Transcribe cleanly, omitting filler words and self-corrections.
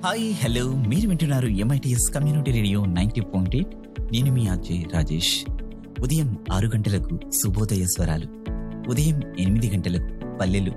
Hi hello, మీరు వింటున్నారు MITS community radio 90.8. నేను మీ అజయ్ రాజేష్. ఉదయం 6 గంటలకు శుభోదయ స్వరాలు, ఉదయం 8 గంటలకు పల్లెలు